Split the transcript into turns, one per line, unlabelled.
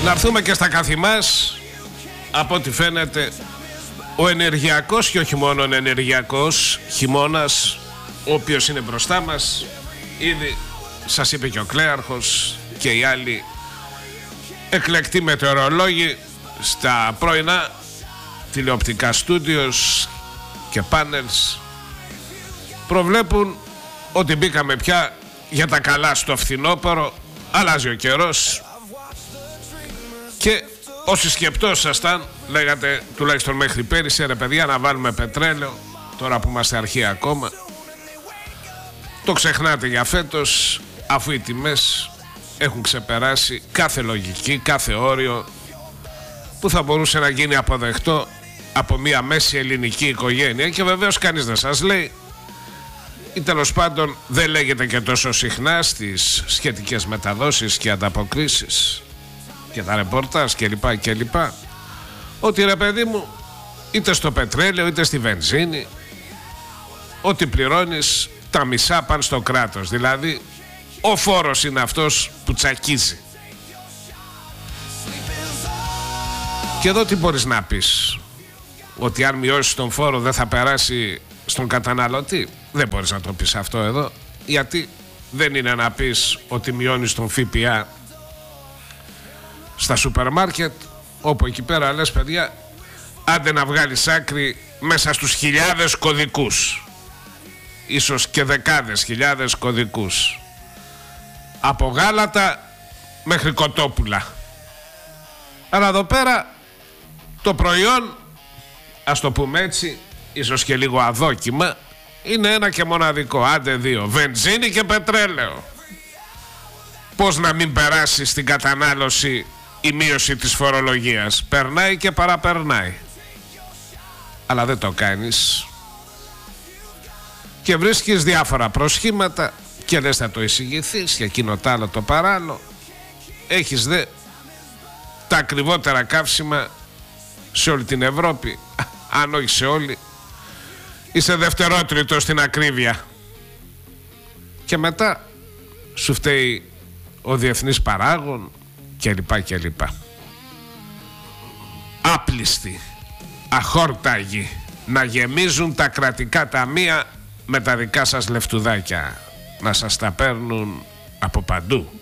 Να έρθουμε και στα καθημάς. Από ό,τι φαίνεται ο ενεργειακός και όχι μόνο ενεργειακός χειμώνας, ο οποίος είναι μπροστά μας, ήδη σας είπε και ο Κλέαρχος και οι άλλοι εκλεκτοί μετεωρολόγοι στα πρωινά τηλεοπτικά στούντιος και πάνελς, προβλέπουν ότι μπήκαμε πια για τα καλά στο φθινόπωρο. Αλλάζει ο καιρός και όσοι σκεπτόσασταν, λέγατε τουλάχιστον μέχρι πέρυσι, ρε παιδιά, να βάλουμε πετρέλαιο, τώρα που είμαστε αρχή ακόμα, το ξεχνάτε για φέτος, αφού οι τιμές έχουν ξεπεράσει κάθε λογική, κάθε όριο που θα μπορούσε να γίνει αποδεκτό από μια μέση ελληνική οικογένεια. Και βεβαίως κανείς δεν σας λέει, ή τέλος πάντων δεν λέγεται και τόσο συχνά στις σχετικές μεταδόσεις και ανταποκρίσεις και τα ρεπορτάζ κλπ, ότι ρε παιδί μου, είτε στο πετρέλαιο είτε στη βενζίνη, ό,τι πληρώνεις τα μισά πάνε στο κράτος. Δηλαδή ο φόρος είναι αυτός που τσακίζει. Και εδώ τι μπορείς να πεις? Ότι αν μειώσεις τον φόρο δεν θα περάσει στον καταναλωτή? Δεν μπορείς να το πεις αυτό εδώ, γιατί δεν είναι να πεις ότι μειώνεις τον ΦΠΑ στα σούπερ μάρκετ, όπου εκεί πέρα λες, παιδιά, άντε να βγάλεις άκρη μέσα στους χιλιάδες κωδικούς, ίσως και δεκάδες χιλιάδες κωδικούς, από γάλατα μέχρι κοτόπουλα. Αλλά εδώ πέρα το προϊόν, ας το πούμε έτσι, ίσως και λίγο αδόκιμα, είναι ένα και μοναδικό, άντε δύο, βενζίνη και πετρέλαιο. Πώς να μην περάσει στην κατανάλωση η μείωση της φορολογίας? Περνάει και παραπερνάει. Αλλά δεν το κάνεις και βρίσκεις διάφορα προσχήματα και λες θα το εισηγηθείς και εκείνο τ' άλλο το παράλληλο. Έχεις δε τα ακριβότερα καύσιμα σε όλη την Ευρώπη, αν όχι σε όλη, είσαι δευτερότριτο στην ακρίβεια. Και μετά σου φταίει ο διεθνής παράγων κλπ. Άπλιστοι, αχόρταγοι να γεμίζουν τα κρατικά ταμεία με τα δικά σας λεφτουδάκια, να σας τα παίρνουν από παντού.